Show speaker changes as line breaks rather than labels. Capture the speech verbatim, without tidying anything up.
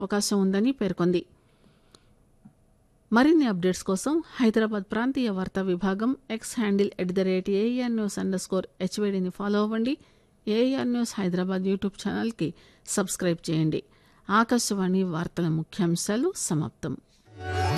అవకాశం ఉందని పేర్కొంది. మరిన్ని అప్డేట్స్ కోసం హైదరాబాద్ ప్రాంతీయ వార్తా విభాగం X handle at the rate AR news under score హెచ్వేడిని follow అవ్వండి. ఏఆర్ న్యూస్ హైదరాబాద్ యూట్యూబ్ ఛానల్కి సబ్స్క్రైబ్ చేయండి. ఆకాశవాణి వార్తల ముఖ్యాంశాలు సమాప్తం.